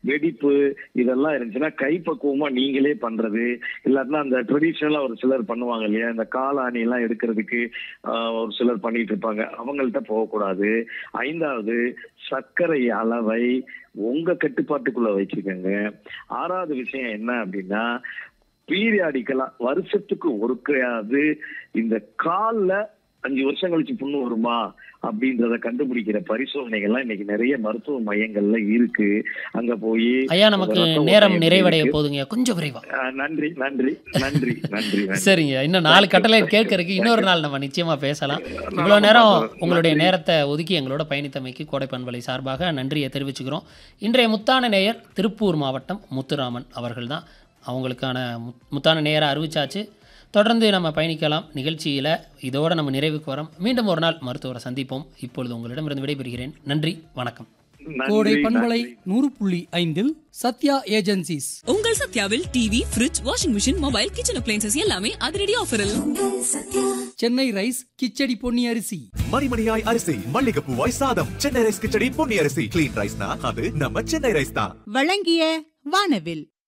வெடிப்பு இதெல்லாம் இருந்துச்சுன்னா கைப்பக்குவமா நீங்களே பண்றது, இல்லாட்டினா அந்த ட்ரெடிஷனலா ஒரு சிலர் பண்ணுவாங்க இல்லையா, இந்த காலாணி எல்லாம் எடுக்கிறதுக்கு ஒரு சிலர் பண்ணிட்டு இருப்பாங்க, அவங்கள்ட்ட போகக்கூடாது. 5வது சர்க்கரை அளவை உங்க கட்டுப்பாட்டுக்குள்ள வச்சுக்கோங்க. 6வது விஷயம் என்ன அப்படின்னா, பீரியாடிக்கலா வருஷத்துக்கு ஒருக்கையாவது இந்த கால்ல 5 வருஷம் கழிச்சு புண்ணு வருமா அப்படின்றத கண்டுபிடிக்கிற பரிசோதனைகள்லாம் இன்னைக்கு நிறைய மருத்துவ மையங்கள்ல இருக்கு. அங்க போய் ஐயா நமக்கு நேரம் நிறைவடைய போதுங்க. கொஞ்சம் விரைவா. நன்றி நன்றி நன்றி நன்றி. சரிங்க. இன்னும் 4 கட்டளை கேட்கறதுக்கு இன்னொரு நாள் நம்ம நிச்சயமா பேசலாம். இவ்வளவு நேரம் உங்களுடைய நேரத்தை ஒதுக்கி எங்களோட பயணித்தமைக்கு கோடை பண்பலை சார்பாக நன்றியை தெரிவிச்சுக்கிறோம். இன்றைய முத்தான நேயர் திருப்பூர் மாவட்டம் முத்துராமன் அவர்கள் தான். அவங்களுக்கான முத்தான நேயரை அறிவிச்சாச்சு. தொடர்ந்து நம்ம பயணிக்கலாம். நிகழ்ச்சியில் இதோடு நம்ம நிறைவுக்கு வரோம். மீண்டும் ஒரு நாள் மருத்துவரை சந்திப்போம். இப்பொழுது உங்களிடமிருந்து விடைபெறுகிறேன். நன்றி, வணக்கம். கோடை பண்பலை 100.5 சத்யா ஏஜென்சிஸ். உங்கள் சத்யாவில் TV, fridge, washing machine, mobile, kitchen appliances எல்லாமே அதிரடி ஆஃபரில். சென்னை ரைஸ் கிச்சடி பொன்னி அரிசி, மணிமணியாய் அரிசி, மல்லிகைப்பூவாய் சாதம். சென்னை ரைஸ் கிச்சடி பொன்னி அரிசி. கிளீன் ரைஸ்னா அது நம்ம சென்னை ரைஸ் தான். வழங்கிய வானவில்.